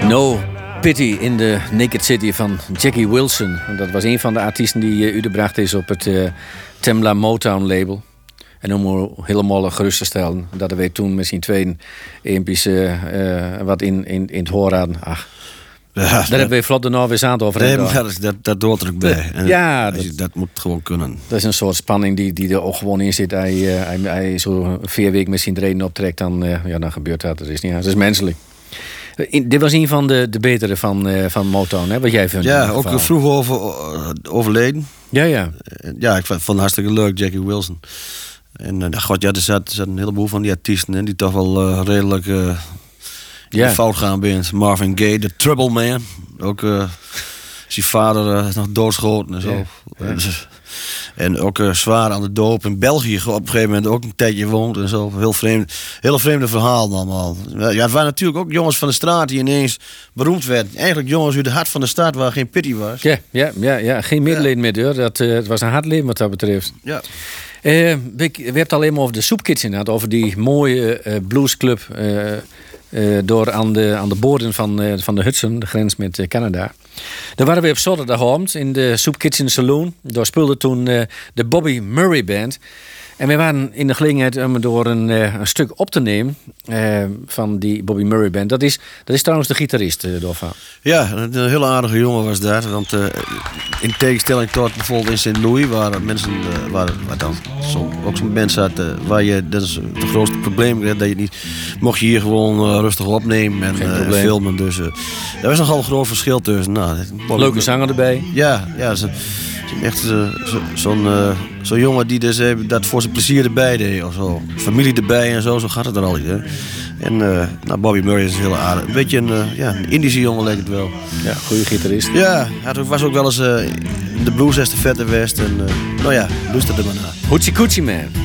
No Pity in the Naked City van Jackie Wilson. Dat was een van de artiesten die uitgebracht is op het Tamla Motown label. En om helemaal gerust te stellen dat we toen met z'n tweeën eempjes wat in het hoor hadden. Ach, Ja, daar hebben we vlot daarna weer aan over. Nee, maar dat hoort er ook bij. En ja, dat moet gewoon kunnen. Dat is een soort spanning die er ook gewoon in zit. Hij zo 4 weken met zijn reden optrekt, dan gebeurt dat. Dat is niet, dat is menselijk. Dit was een van de betere van Motown, hè, wat jij vindt. Ja, ook vroeg overleden. Ja. Ja, ik vond het hartstikke leuk, Jackie Wilson. En er zat een heleboel van die artiesten in die toch wel redelijk fout gaan bij. Marvin Gaye, de Trouble Man. Ook zijn vader nog doodschoten en zo. Ja. En ook zwaar aan de doop. In België op een gegeven moment ook een tijdje woont en zo. Heel vreemde verhalen allemaal. Ja, het waren natuurlijk ook jongens van de straat die ineens beroemd werden. Eigenlijk jongens uit het hart van de stad waar geen pity was. Ja. Geen middelen meer, hoor. Het was een hard leven wat dat betreft. Ja. We hebben het alleen maar over de Soup Kitchen gehad. Over die mooie bluesclub door aan de boorden van de Hudson, de grens met Canada. Daar waren we op zaterdagavond in de Soup Kitchen Saloon. Daar speelde toen de Bobby Murray Band. En we waren in de gelegenheid om door een stuk op te nemen van die Bobby Murray Band. Dat is trouwens de gitarist daarvan. Ja, een hele aardige jongen was dat. Want in tegenstelling tot bijvoorbeeld in St. Louis, waar mensen ook zo'n band zaten, waar je, dat is het grootste probleem, dat je niet mocht je hier gewoon rustig opnemen en filmen. Dus er was nogal een groot verschil tussen. Nou, leuke zanger erbij. Ja, echt zo'n jongen die dus dat voor zijn plezier erbij deed of zo. Familie erbij en zo gaat het er al. Hè. En Bobby Murray is een hele aardig. Een beetje een Indische jongen lijkt het wel. Ja, goede gitarist. Ja, hij was ook wel eens in de blues estafette West. En luister er maar naar. Hoochie Coochie Man.